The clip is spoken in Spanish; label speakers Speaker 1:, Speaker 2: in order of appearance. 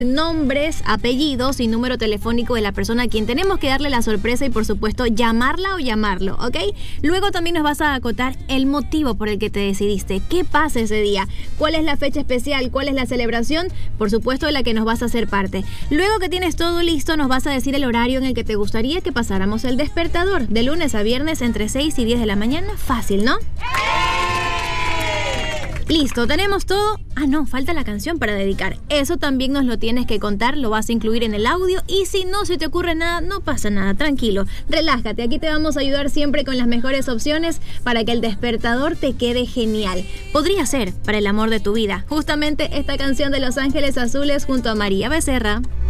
Speaker 1: Nombres, apellidos y número telefónico de la persona a quien tenemos que darle la sorpresa y por supuesto llamarla o llamarlo, ¿ok? Luego también nos vas a acotar el motivo por el que te decidiste. ¿Qué pasa ese día? ¿Cuál es la fecha especial? ¿Cuál es la celebración? Por supuesto de la que nos vas a hacer parte. Luego que tienes todo listo, nos vas a decir el horario en el que te gustaría que pasáramos el despertador. De lunes a viernes entre 6 y 10 de la mañana. Fácil, ¿no? Listo, tenemos todo. Ah, no, falta la canción para dedicar. Eso también nos lo tienes que contar, lo vas a incluir en el audio y si no se te ocurre nada, no pasa nada, tranquilo. Relájate, aquí te vamos a ayudar siempre con las mejores opciones para que el despertador te quede genial. Podría ser para el amor de tu vida. Justamente esta canción de Los Ángeles Azules junto a María Becerra.